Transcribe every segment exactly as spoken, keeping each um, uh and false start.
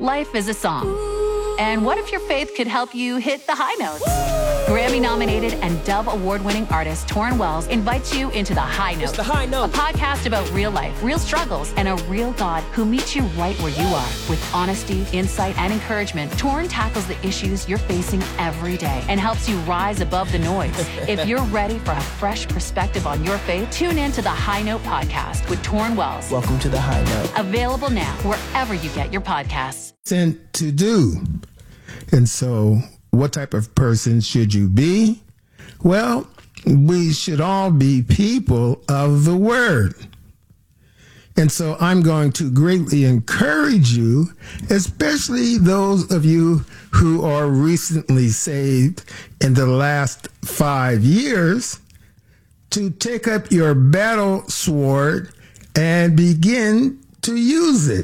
Life is a song. And what if your faith could help you hit the high notes? Grammy-nominated and Dove Award-winning artist Torrin Wells invites you into The High Note. It's The High Note. A podcast about real life, real struggles, and a real God who meets you right where you are. With honesty, insight, and encouragement, Torrin tackles the issues you're facing every day and helps you rise above the noise. If you're ready for a fresh perspective on your faith, tune in to The High Note podcast with Torrin Wells. Welcome to The High Note. Available now wherever you get your podcasts. Sent to do. And so, what type of person should you be? Well, we should all be people of the word. And so I'm going to greatly encourage you, especially those of you who are recently saved in the last five years, to take up your battle sword and begin to use it.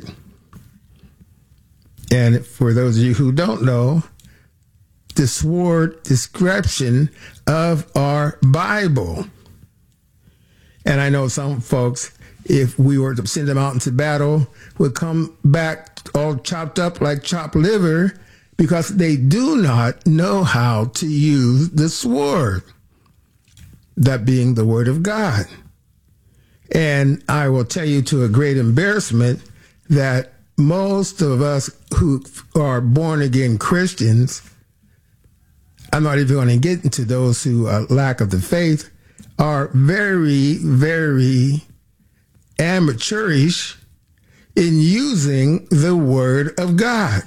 And for those of you who don't know, the sword description of our Bible. And I know some folks, if we were to send them out into battle, would come back all chopped up like chopped liver because they do not know how to use the sword, that being the word of God. And I will tell you to a great embarrassment that most of us who are born again Christians, I'm not even going to get into those who uh, lack of the faith, are very, very amateurish in using the word of God.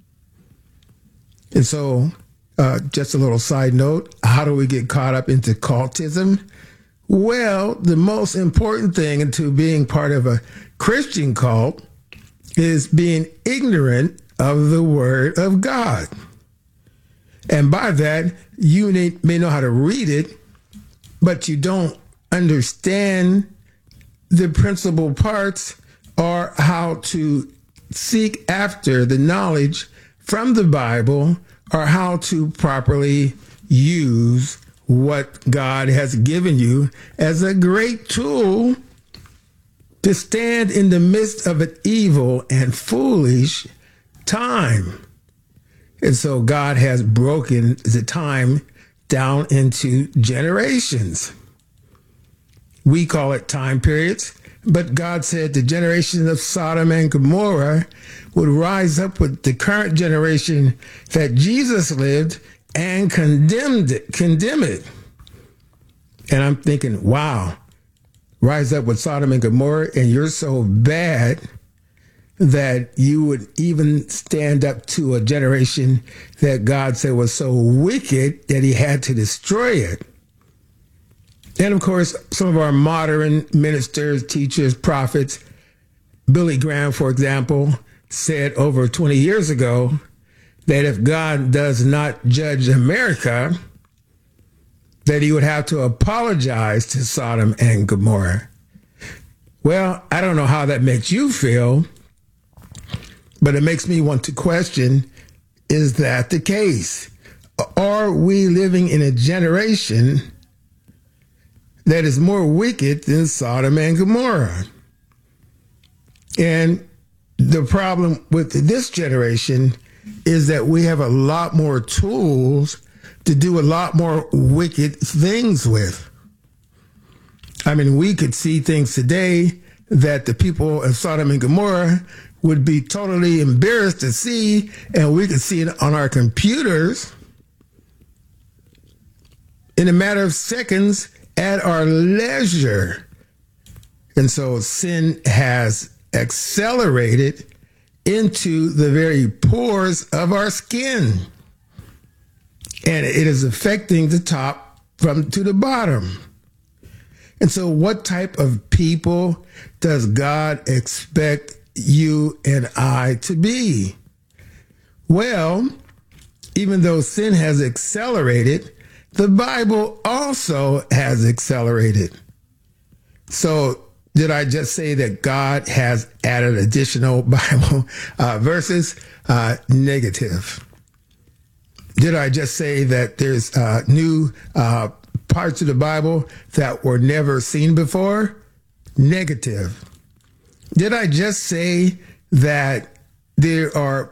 And so, uh, just a little side note, how do we get caught up into cultism? Well, the most important thing into being part of a Christian cult is being ignorant of the word of God. And by that, you may know how to read it, but you don't understand the principal parts or how to seek after the knowledge from the Bible or how to properly use what God has given you as a great tool to stand in the midst of an evil and foolish time. And so God has broken the time down into generations. We call it time periods, but God said the generation of Sodom and Gomorrah would rise up with the current generation that Jesus lived and condemned it, condemn it. And I'm thinking, wow, rise up with Sodom and Gomorrah, and you're so bad that you would even stand up to a generation that God said was so wicked that he had to destroy it. And of course, some of our modern ministers, teachers, prophets, Billy Graham, for example, said over twenty years ago that if God does not judge America, that he would have to apologize to Sodom and Gomorrah. Well, I don't know how that makes you feel, but it makes me want to question, is that the case? Are we living in a generation that is more wicked than Sodom and Gomorrah? And the problem with this generation is that we have a lot more tools to do a lot more wicked things with. I mean, we could see things today that the people of Sodom and Gomorrah would be totally embarrassed to see, and we could see it on our computers in a matter of seconds at our leisure. And so sin has accelerated into the very pores of our skin. And it is affecting the top from to the bottom. And so what type of people does God expect you and I to be? Well, even though sin has accelerated, the Bible also has accelerated. So did I just say that God has added additional Bible uh, verses? Uh, negative. Did I just say that there's uh, new uh, parts of the Bible that were never seen before? Negative. Did I just say that there are